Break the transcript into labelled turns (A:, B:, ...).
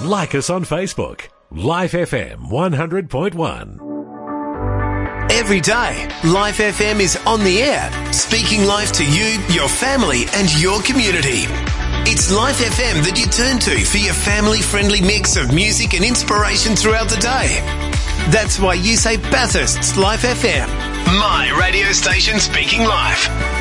A: Like us on Facebook. Life FM 100.1.
B: Every day, Life FM is on the air, speaking life to you, your family and your community. It's Life FM that you turn to for your family-friendly mix of music and inspiration throughout the day. That's why you say Bathurst's Life FM. My radio station speaking life.